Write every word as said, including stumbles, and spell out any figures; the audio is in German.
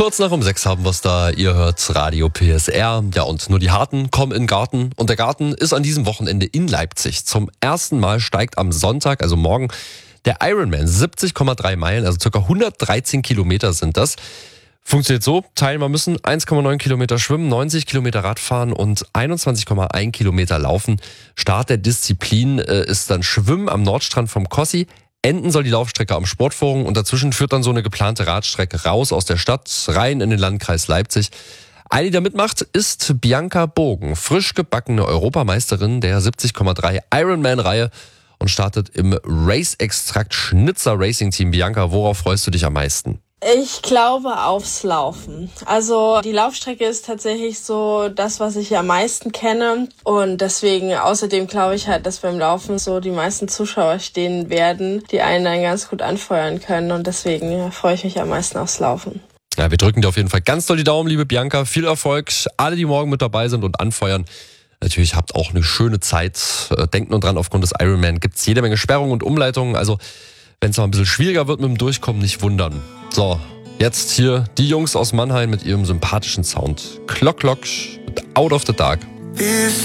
Kurz nach um sechs haben wir es da. Ihr hört Radio P S R. Ja, und nur die Harten kommen in den Garten. Und der Garten ist an diesem Wochenende in Leipzig. Zum ersten Mal steigt am Sonntag, also morgen, der Ironman. siebzig Komma drei Meilen, also ca. hundertdreizehn Kilometer sind das. Funktioniert so, Teilnehmer müssen eins Komma neun Kilometer schwimmen, neunzig Kilometer Radfahren und einundzwanzig Komma eins Kilometer laufen. Start der Disziplin äh, ist dann Schwimmen am Nordstrand vom Kossi. Enden soll die Laufstrecke am Sportforum und dazwischen führt dann so eine geplante Radstrecke raus aus der Stadt, rein in den Landkreis Leipzig. Eine, die da mitmacht, ist Bianca Bogen, frisch gebackene Europameisterin der siebzig Komma drei Ironman-Reihe und startet im Race Extract Schnitzer Racing Team. Bianca, worauf freust du dich am meisten? Ich glaube aufs Laufen. Also die Laufstrecke ist tatsächlich so das, was ich am meisten kenne. Und deswegen, außerdem glaube ich halt, dass beim Laufen so die meisten Zuschauer stehen werden, die einen dann ganz gut anfeuern können. Und deswegen freue ich mich am meisten aufs Laufen. Ja, wir drücken dir auf jeden Fall ganz doll die Daumen, liebe Bianca. Viel Erfolg. Alle, die morgen mit dabei sind und anfeuern. Natürlich habt auch eine schöne Zeit. Denkt nur dran, aufgrund des Ironman gibt es jede Menge Sperrungen und Umleitungen. Also wenn es mal ein bisschen schwieriger wird mit dem Durchkommen, nicht wundern. So, jetzt hier die Jungs aus Mannheim mit ihrem sympathischen Sound. Clock Clock mit Out of the Dark.